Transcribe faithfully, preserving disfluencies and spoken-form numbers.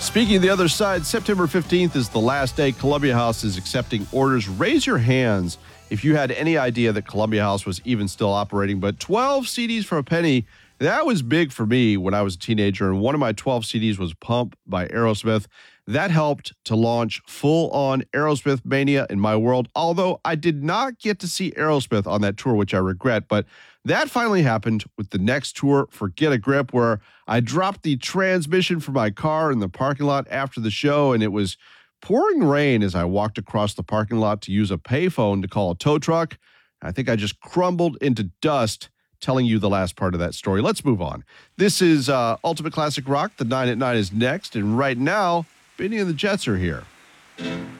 Speaking of the other side, September fifteenth is the last day Columbia House is accepting orders. Raise your hands if you had any idea that Columbia House was even still operating. But twelve C Ds for a penny, that was big for me when I was a teenager. And one of my twelve C Ds was Pump by Aerosmith. That helped to launch full-on Aerosmith mania in my world, although I did not get to see Aerosmith on that tour, which I regret. But that finally happened with the next tour, Forget a Grip, where I dropped the transmission from my car in the parking lot after the show, and it was pouring rain as I walked across the parking lot to use a payphone to call a tow truck. I think I just crumbled into dust telling you the last part of that story. Let's move on. This is uh, Ultimate Classic Rock. The nine at nine is next, and right now, Benny and the Jets are here.